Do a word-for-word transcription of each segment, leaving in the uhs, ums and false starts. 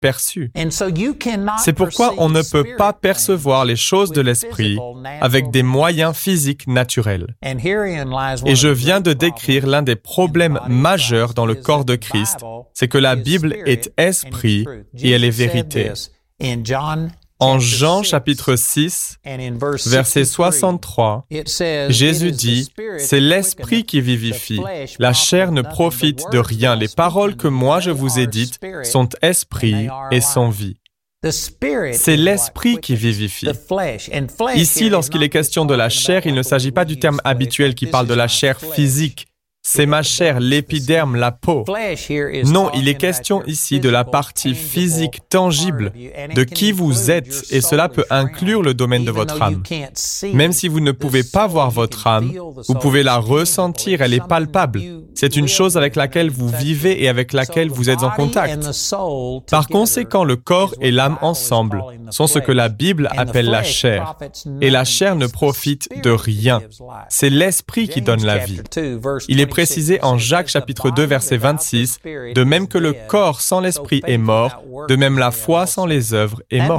perçue. C'est pourquoi on ne peut pas percevoir les choses de l'esprit avec des moyens physiques naturels. Et je viens de décrire l'un des problèmes majeurs dans le corps de Christ, c'est que la Bible est esprit et elle est vérité. En Jean chapitre six, verset soixante-trois, Jésus dit, « C'est l'esprit qui vivifie, la chair ne profite de rien. Les paroles que moi je vous ai dites sont esprit et sont vie. » C'est l'esprit qui vivifie. Ici, lorsqu'il est question de la chair, il ne s'agit pas du terme habituel qui parle de la chair physique. C'est ma chair, l'épiderme, la peau. Non, il est question ici de la partie physique, tangible, de qui vous êtes, et cela peut inclure le domaine de votre âme. Même si vous ne pouvez pas voir votre âme, vous pouvez la ressentir, elle est palpable. C'est une chose avec laquelle vous vivez et avec laquelle vous êtes en contact. Par conséquent, le corps et l'âme ensemble sont ce que la Bible appelle la chair. Et la chair ne profite de rien. C'est l'esprit qui donne la vie. Il est précisé en Jacques chapitre deux verset vingt-six, « De même que le corps sans l'esprit est mort, de même la foi sans les œuvres est morte. »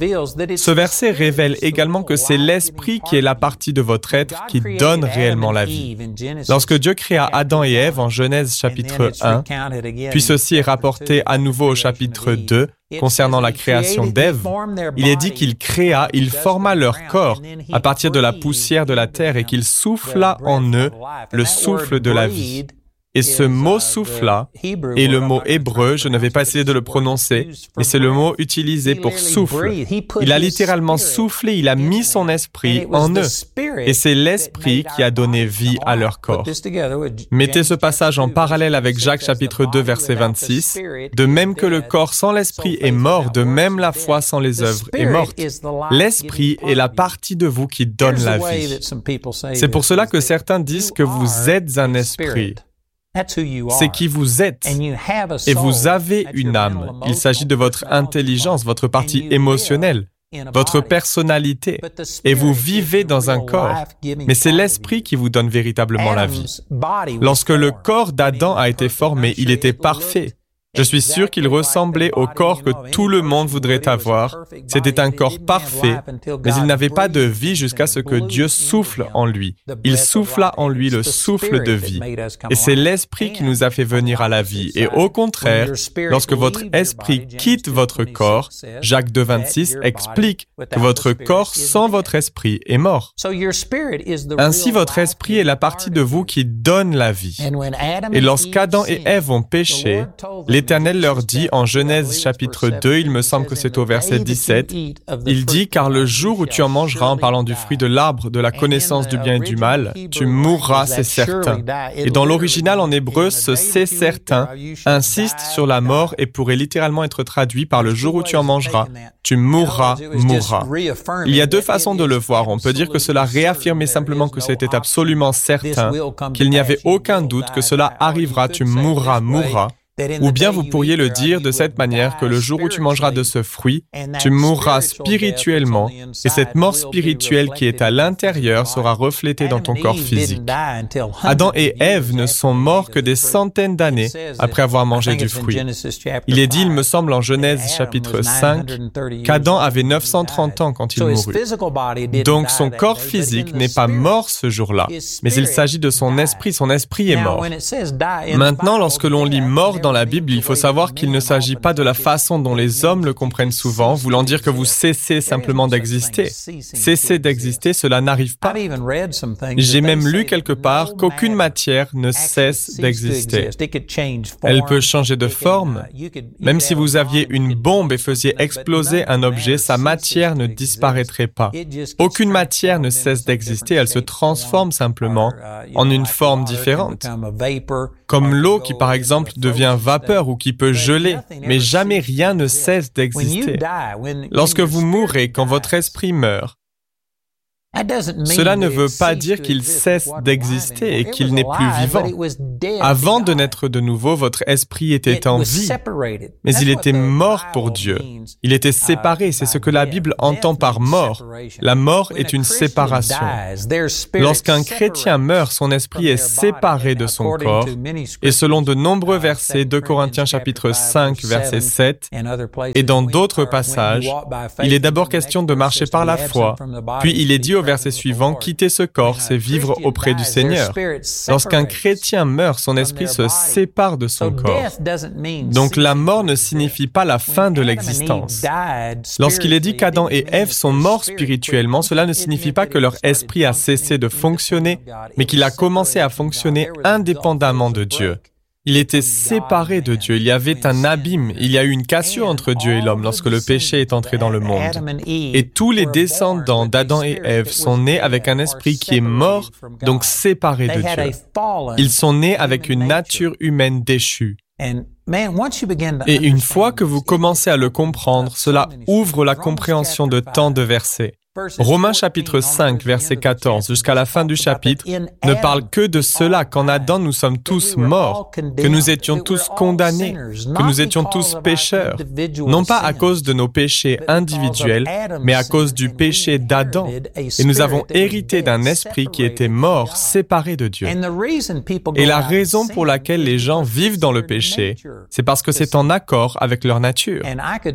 Ce verset révèle également que c'est l'esprit qui est la partie de votre être qui donne réellement la vie. Lorsque Dieu créa Adam et Ève en Genèse chapitre un, puis ceci est rapporté à nouveau au chapitre deux, concernant la création d'Ève, il est dit qu'il créa, il forma leur corps à partir de la poussière de la terre et qu'il souffla en eux le souffle de la vie. Et ce mot « souffla » est le mot hébreu, je ne vais pas essayer de le prononcer, mais c'est le mot utilisé pour souffle. Il a littéralement soufflé, il a mis son esprit en eux. Et c'est l'esprit qui a donné vie à leur corps. Mettez ce passage en parallèle avec Jacques chapitre deux verset vingt-six. « De même que le corps sans l'esprit est mort, de même la foi sans les œuvres est morte. L'esprit est la partie de vous qui donne la vie. » C'est pour cela que certains disent que vous êtes un esprit. C'est qui vous êtes, et vous avez une âme. Il s'agit de votre intelligence, votre partie émotionnelle, votre personnalité, et vous vivez dans un corps. Mais c'est l'esprit qui vous donne véritablement la vie. Lorsque le corps d'Adam a été formé, il était parfait. Je suis sûr qu'il ressemblait au corps que tout le monde voudrait avoir. C'était un corps parfait, mais il n'avait pas de vie jusqu'à ce que Dieu souffle en lui. Il souffla en lui le souffle de vie. Et c'est l'esprit qui nous a fait venir à la vie. Et au contraire, lorsque votre esprit quitte votre corps, Jacques deux vingt-six explique que votre corps sans votre esprit est mort. Ainsi, votre esprit est la partie de vous qui donne la vie. Et lorsqu'Adam et Ève ont péché, l'Éternel leur dit en Genèse chapitre deux, il me semble que c'est au verset dix-sept, il dit « Car le jour où tu en mangeras en parlant du fruit de l'arbre de la connaissance du bien et du mal, tu mourras, c'est certain. » Et dans l'original en hébreu, ce « c'est certain » insiste sur la mort et pourrait littéralement être traduit par « le jour où tu en mangeras, tu mourras, mourras. » Il y a deux façons de le voir. On peut dire que cela réaffirmait simplement que c'était absolument certain, qu'il n'y avait aucun doute que cela arrivera, tu mourras, mourras. Ou bien vous pourriez le dire de cette manière que le jour où tu mangeras de ce fruit, tu mourras spirituellement et cette mort spirituelle qui est à l'intérieur sera reflétée dans ton corps physique. Adam et Ève ne sont morts que des centaines d'années après avoir mangé du fruit. Il est dit, il me semble, en Genèse chapitre cinq, qu'Adam avait neuf cent trente ans quand il mourut. Donc son corps physique n'est pas mort ce jour-là, mais il s'agit de son esprit, son esprit est mort. Maintenant, lorsque l'on lit « mort » dans la Bible, il faut savoir qu'il ne s'agit pas de la façon dont les hommes le comprennent souvent, voulant dire que vous cessez simplement d'exister. Cesser d'exister, cela n'arrive pas. J'ai même lu quelque part qu'aucune matière ne cesse d'exister. Elle peut changer de forme. Même si vous aviez une bombe et faisiez exploser un objet, sa matière ne disparaîtrait pas. Aucune matière ne cesse d'exister, elle se transforme simplement en une forme différente. Comme l'eau qui, par exemple, devient vapeur ou qui peut geler, mais jamais rien ne cesse d'exister. Lorsque vous mourrez, quand votre esprit meurt, Cela ne veut pas dire qu'il cesse d'exister et qu'il n'est plus vivant. Avant de naître de nouveau, votre esprit était en vie, mais il était mort pour Dieu. Il était séparé, c'est ce que la Bible entend par mort. La mort est une séparation. Lorsqu'un chrétien meurt, son esprit est séparé de son corps, et selon de nombreux versets, deux Corinthiens chapitre cinq, verset sept, et dans d'autres passages, il est d'abord question de marcher par la foi, puis il est dit au verset suivant, « Quitter ce corps, c'est vivre auprès du Seigneur. » Lorsqu'un chrétien meurt, son esprit se sépare de son corps. Donc la mort ne signifie pas la fin de l'existence. Lorsqu'il est dit qu'Adam et Ève sont morts spirituellement, cela ne signifie pas que leur esprit a cessé de fonctionner, mais qu'il a commencé à fonctionner indépendamment de Dieu. Il était séparé de Dieu, il y avait un abîme, il y a eu une cassure entre Dieu et l'homme lorsque le péché est entré dans le monde. Et tous les descendants d'Adam et Ève sont nés avec un esprit qui est mort, donc séparé de Dieu. Ils sont nés avec une nature humaine déchue. Et une fois que vous commencez à le comprendre, cela ouvre la compréhension de tant de versets. Romains chapitre cinq, verset quatorze, jusqu'à la fin du chapitre, ne parle que de cela, qu'en Adam nous sommes tous morts, que nous étions tous condamnés, que nous étions tous pécheurs, non pas à cause de nos péchés individuels, mais à cause du péché d'Adam. Et nous avons hérité d'un esprit qui était mort, séparé de Dieu. Et la raison pour laquelle les gens vivent dans le péché, c'est parce que c'est en accord avec leur nature.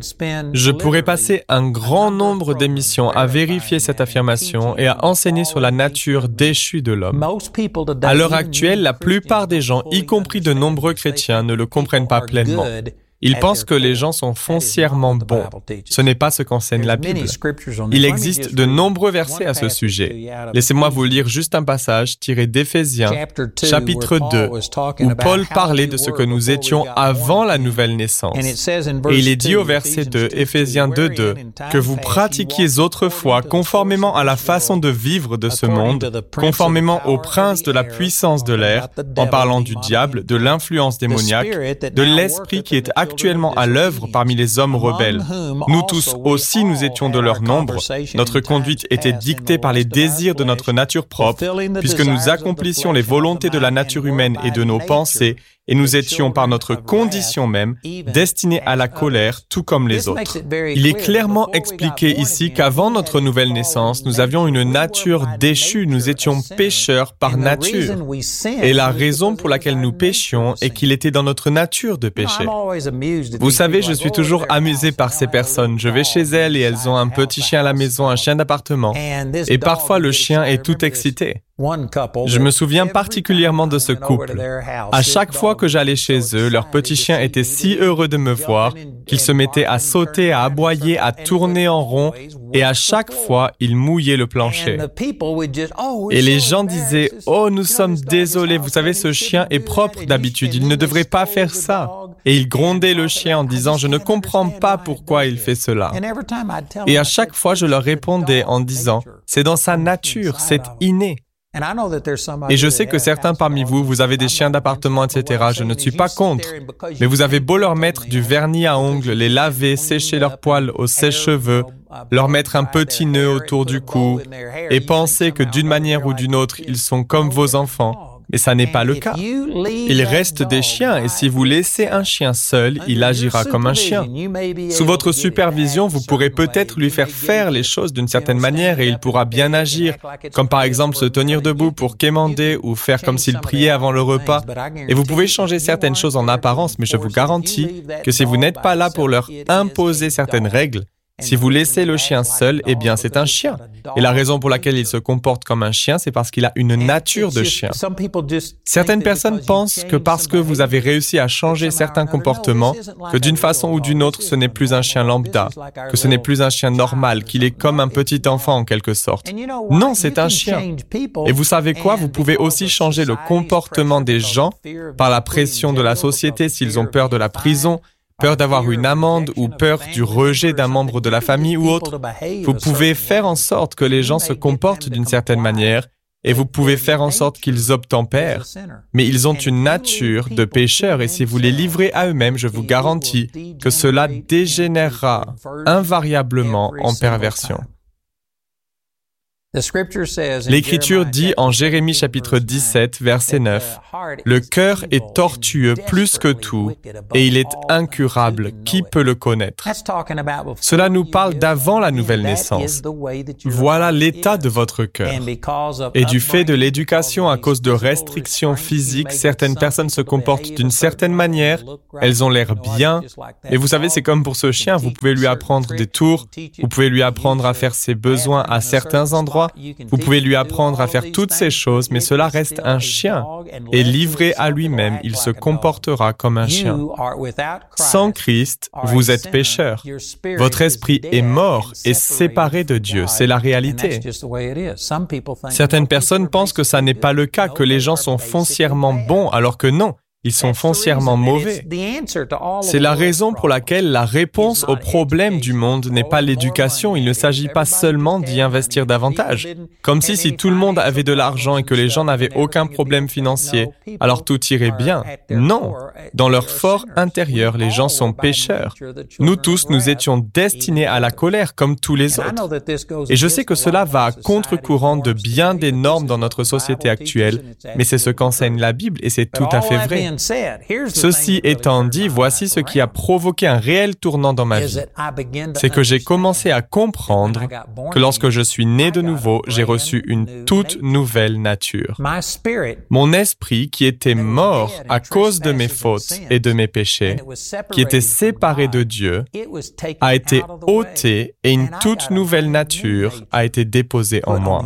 Je pourrais passer un grand nombre d'émissions à vérifier vérifier cette affirmation et à enseigner sur la nature déchue de l'homme. À l'heure actuelle, la plupart des gens, y compris de nombreux chrétiens, ne le comprennent pas pleinement. Ils pensent que les gens sont foncièrement bons. Ce n'est pas ce qu'enseigne la Bible. Il existe de nombreux versets à ce sujet. Laissez-moi vous lire juste un passage tiré d'Éphésiens, chapitre deux, où Paul parlait de ce que nous étions avant la nouvelle naissance. Et il est dit au verset deux, Éphésiens deux, deux, que vous pratiquiez autrefois conformément à la façon de vivre de ce monde, conformément au prince de la puissance de l'air, en parlant du diable, de l'influence démoniaque, de l'esprit qui est actuellement à l'œuvre parmi les hommes rebelles. Nous tous aussi nous étions de leur nombre. Notre conduite était dictée par les désirs de notre nature propre, puisque nous accomplissions les volontés de la nature humaine et de nos pensées, et nous étions par notre condition même destinés à la colère, tout comme les autres. Il est clairement expliqué ici qu'avant notre nouvelle naissance, nous avions une nature déchue, nous étions pécheurs par nature. Et la raison pour laquelle nous péchions est qu'il était dans notre nature de pécher. Vous savez, je suis toujours amusé par ces personnes. Je vais chez elles et elles ont un petit chien à la maison, un chien d'appartement. Et parfois, le chien est tout excité. Je me souviens particulièrement de ce couple. À chaque fois que j'allais chez eux, leur petit chien était si heureux de me voir qu'il se mettait à sauter, à aboyer, à tourner en rond, et à chaque fois, il mouillait le plancher. Et les gens disaient, « Oh, nous sommes désolés, vous savez, ce chien est propre d'habitude, il ne devrait pas faire ça. » Et il grondait le chien en disant, « Je ne comprends pas pourquoi il fait cela. » Et à chaque fois, je leur répondais en disant, « C'est dans sa nature, c'est inné. » Et je sais que certains parmi vous, vous avez des chiens d'appartement, et cetera. Je ne suis pas contre. Mais vous avez beau leur mettre du vernis à ongles, les laver, sécher leurs poils au sèche-cheveux, leur mettre un petit nœud autour du cou et penser que d'une manière ou d'une autre, ils sont comme vos enfants. Mais ça n'est pas le cas. Ils restent des chiens et si vous laissez un chien seul, il agira comme un chien. Sous votre supervision, vous pourrez peut-être lui faire faire les choses d'une certaine manière et il pourra bien agir, comme par exemple se tenir debout pour quémander ou faire comme s'il priait avant le repas. Et vous pouvez changer certaines choses en apparence, mais je vous garantis que si vous n'êtes pas là pour leur imposer certaines règles, si vous laissez le chien seul, eh bien, c'est un chien. Et la raison pour laquelle il se comporte comme un chien, c'est parce qu'il a une nature de chien. Certaines personnes pensent que parce que vous avez réussi à changer certains comportements, que d'une façon ou d'une autre, ce n'est plus un chien lambda, que ce n'est plus un chien normal, qu'il est comme un petit enfant en quelque sorte. Non, c'est un chien. Et vous savez quoi? Vous pouvez aussi changer le comportement des gens par la pression de la société s'ils ont peur de la prison, peur d'avoir une amende ou peur du rejet d'un membre de la famille ou autre. Vous pouvez faire en sorte que les gens se comportent d'une certaine manière et vous pouvez faire en sorte qu'ils obtempèrent. Mais ils ont une nature de pécheurs et si vous les livrez à eux-mêmes, je vous garantis que cela dégénérera invariablement en perversion. L'Écriture dit en Jérémie chapitre dix-sept, verset neuf, « Le cœur est tortueux plus que tout, et il est incurable. Qui peut le connaître ?» Cela nous parle d'avant la nouvelle naissance. Voilà l'état de votre cœur. Et du fait de l'éducation à cause de restrictions physiques, certaines personnes se comportent d'une certaine manière, elles ont l'air bien, et vous savez, c'est comme pour ce chien, vous pouvez lui apprendre des tours, vous pouvez lui apprendre à faire ses besoins à certains endroits, vous pouvez lui apprendre à faire toutes ces choses, mais cela reste un chien. Et livré à lui-même, il se comportera comme un chien. Sans Christ, vous êtes pécheur. Votre esprit est mort et séparé de Dieu. C'est la réalité. Certaines personnes pensent que ça n'est pas le cas, que les gens sont foncièrement bons, alors que non. Ils sont foncièrement mauvais. C'est la raison pour laquelle la réponse au problème du monde n'est pas l'éducation. Il ne s'agit pas seulement d'y investir davantage. Comme si si tout le monde avait de l'argent et que les gens n'avaient aucun problème financier, alors tout irait bien. Non. Dans leur fort intérieur, les gens sont pécheurs. Nous tous, nous étions destinés à la colère comme tous les autres. Et je sais que cela va à contre-courant de bien des normes dans notre société actuelle, mais c'est ce qu'enseigne la Bible et c'est tout à fait vrai. Ceci étant dit, voici ce qui a provoqué un réel tournant dans ma vie. C'est que j'ai commencé à comprendre que lorsque je suis né de nouveau, j'ai reçu une toute nouvelle nature. Mon esprit, qui était mort à cause de mes fautes et de mes péchés, qui était séparé de Dieu, a été ôté et une toute nouvelle nature a été déposée en moi.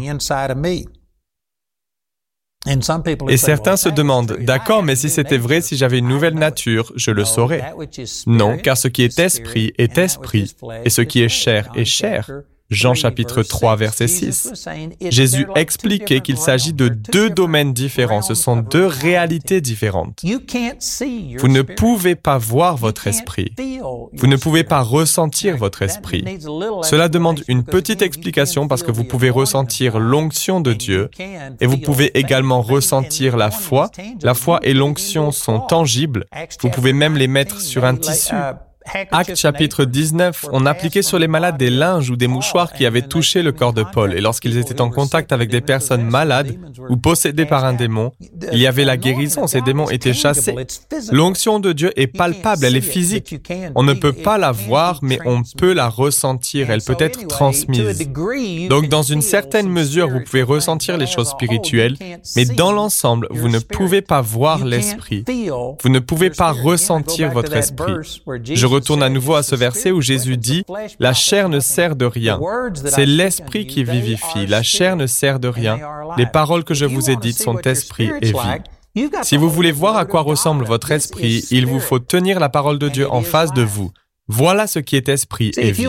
Et certains se demandent, d'accord, mais si c'était vrai, si j'avais une nouvelle nature, je le saurais. Non, car ce qui est esprit est esprit, et ce qui est chair est chair. Jean chapitre trois, verset six. Jésus expliquait qu'il s'agit de deux domaines différents, ce sont deux réalités différentes. Vous ne pouvez pas voir votre esprit. Vous ne pouvez pas ressentir votre esprit. Cela demande une petite explication parce que vous pouvez ressentir l'onction de Dieu et vous pouvez également ressentir la foi. La foi et l'onction sont tangibles. Vous pouvez même les mettre sur un tissu. Actes chapitre dix-neuf, on appliquait sur les malades des linges ou des mouchoirs qui avaient touché le corps de Paul. Et lorsqu'ils étaient en contact avec des personnes malades ou possédées par un démon, il y avait la guérison, ces démons étaient chassés. L'onction de Dieu est palpable, elle est physique. On ne peut pas la voir, mais on peut la ressentir, elle peut être transmise. Donc, dans une certaine mesure, vous pouvez ressentir les choses spirituelles, mais dans l'ensemble, vous ne pouvez pas voir l'esprit. Vous ne pouvez pas ressentir votre esprit. Je retourne à nouveau à ce verset où Jésus dit « La chair ne sert de rien. C'est l'esprit qui vivifie. La chair ne sert de rien. Les paroles que je vous ai dites sont esprit et vie. » Si vous voulez voir à quoi ressemble votre esprit, il vous faut tenir la parole de Dieu en face de vous. Voilà ce qui est esprit et vie.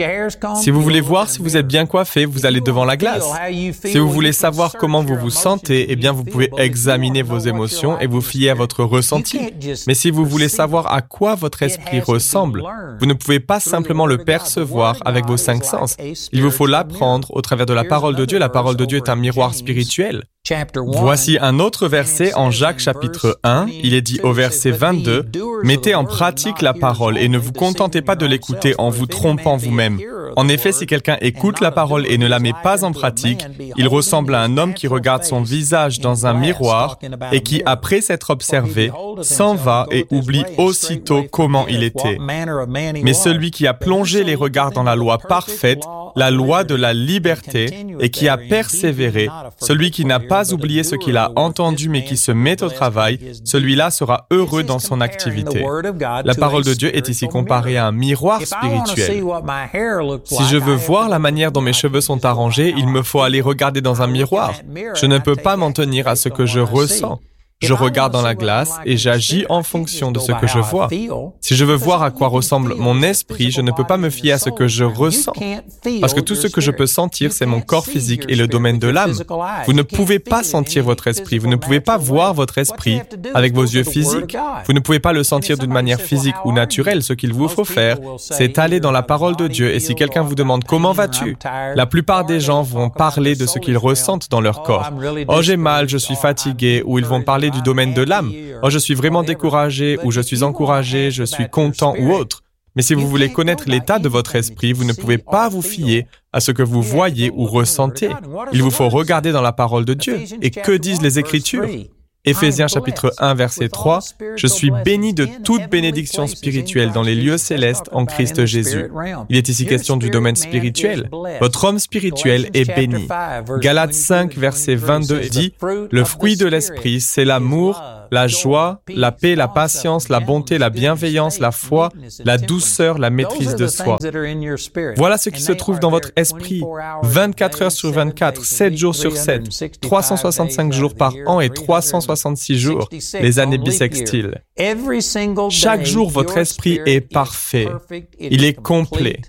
Si vous voulez voir si vous êtes bien coiffé, vous allez devant la glace. Si vous voulez savoir comment vous vous sentez, eh bien vous pouvez examiner vos émotions et vous fier à votre ressenti. Mais si vous voulez savoir à quoi votre esprit ressemble, vous ne pouvez pas simplement le percevoir avec vos cinq sens. Il vous faut l'apprendre au travers de la parole de Dieu. La parole de Dieu est un miroir spirituel. Voici un autre verset en Jacques chapitre un. Il est dit au verset vingt-deux, « Mettez en pratique la parole et ne vous contentez pas de l'écouter en vous trompant vous-même. En effet, si quelqu'un écoute la parole et ne la met pas en pratique, il ressemble à un homme qui regarde son visage dans un miroir et qui, après s'être observé, s'en va et oublie aussitôt comment il était. Mais celui qui a plongé les regards dans la loi parfaite, la loi de la liberté, et qui a persévéré, celui qui n'a pas oublié ce qu'il a entendu mais qui se met au travail, celui-là sera heureux dans son activité. La parole de Dieu est ici comparée à un miroir spirituel. Si je veux voir la manière dont mes cheveux sont arrangés, il me faut aller regarder dans un miroir. Je ne peux pas m'en tenir à ce que je ressens. Je regarde dans la glace et j'agis en fonction de ce que je vois. Si je veux voir à quoi ressemble mon esprit, je ne peux pas me fier à ce que je ressens. Parce que tout ce que je peux sentir, c'est mon corps physique et le domaine de l'âme. Vous ne pouvez pas sentir votre esprit, vous ne pouvez pas voir votre esprit avec vos yeux physiques. Vous ne pouvez pas le sentir d'une manière physique ou naturelle. Ce qu'il vous faut faire, c'est aller dans la parole de Dieu. Et si quelqu'un vous demande « Comment vas-tu ?», la plupart des gens vont parler de ce qu'ils ressentent dans leur corps. « Oh, j'ai mal, je suis fatigué » ou ils vont parler du domaine de l'âme. Oh, je suis vraiment découragé, ou je suis encouragé, je suis content, ou autre. Mais si vous voulez connaître l'état de votre esprit, vous ne pouvez pas vous fier à ce que vous voyez ou ressentez. Il vous faut regarder dans la parole de Dieu. Et que disent les Écritures ? Éphésiens chapitre un, verset trois, « Je suis béni de toute bénédiction spirituelle dans les lieux célestes en Christ Jésus. » Il est ici question du domaine spirituel. Votre homme spirituel est béni. Galates cinq, verset vingt-deux dit, « Le fruit de l'esprit, c'est l'amour, la joie, la paix, la patience, la bonté, la bienveillance, la foi, la douceur, la maîtrise de soi. » Voilà ce qui se trouve dans votre esprit, vingt-quatre heures sur vingt-quatre, sept jours sur sept, trois cent soixante-cinq jours par an et trois cent soixante-six jours, les années bissextiles. Chaque jour, votre esprit est parfait. Il est complet.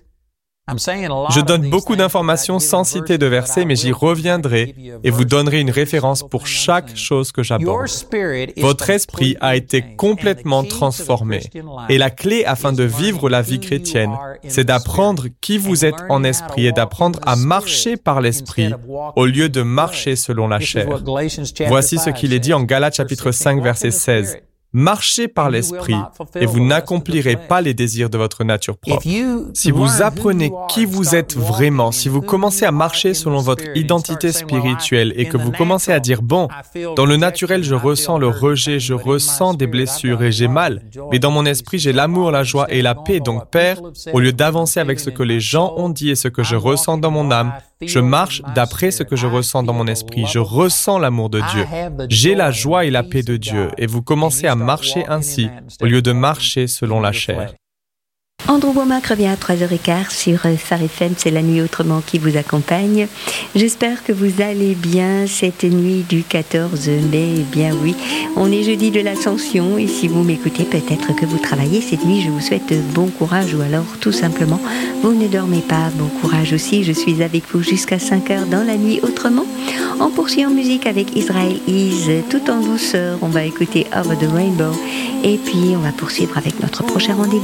Je donne beaucoup d'informations sans citer de versets, mais j'y reviendrai et vous donnerai une référence pour chaque chose que j'aborde. Votre esprit a été complètement transformé. Et la clé afin de vivre la vie chrétienne, c'est d'apprendre qui vous êtes en esprit et d'apprendre à marcher par l'esprit au lieu de marcher selon la chair. Voici ce qu'il est dit en Galates chapitre cinq, verset seize. Marchez par l'esprit et vous n'accomplirez pas les désirs de votre nature propre. Si vous apprenez qui vous êtes vraiment, si vous commencez à marcher selon votre identité spirituelle et que vous commencez à dire, bon, dans le naturel, je ressens le rejet, je ressens des blessures et j'ai mal, mais dans mon esprit, j'ai l'amour, la joie et la paix. Donc, Père, au lieu d'avancer avec ce que les gens ont dit et ce que je ressens dans mon âme, je marche d'après ce que je ressens dans mon esprit. Je ressens l'amour de Dieu. J'ai la joie et la paix de Dieu. Et vous commencez à marcher ainsi, au lieu de marcher selon la chair. Andrew Wommack revient à trois heures quinze sur Phare F M, c'est la nuit autrement qui vous accompagne. J'espère que vous allez bien cette nuit du quatorze mai. Eh bien oui, on est jeudi de l'Ascension et si vous m'écoutez, peut-être que vous travaillez cette nuit, je vous souhaite bon courage ou alors tout simplement, vous ne dormez pas. Bon courage aussi, je suis avec vous jusqu'à cinq heures dans la nuit autrement. On poursuit en musique avec Israel Is, tout en douceur, on va écouter Over the Rainbow et puis on va poursuivre avec notre prochain rendez-vous.